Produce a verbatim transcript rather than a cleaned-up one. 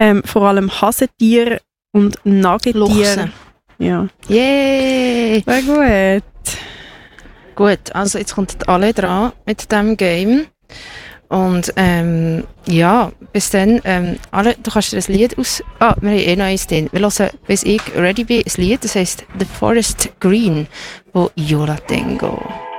Ähm, vor allem Hasentier und Nagetier. Luchse. Ja. Yay! Sehr gut. Gut, also jetzt kommt alle dran mit diesem Game. Und ähm, ja, bis dann, ähm, alle, du kannst dir ein Lied aus... Ah, wir haben eh noch eins drin. Wir hören, bis ich ready bin, ein Lied, das heisst «The Forest Green» von Yola Tango.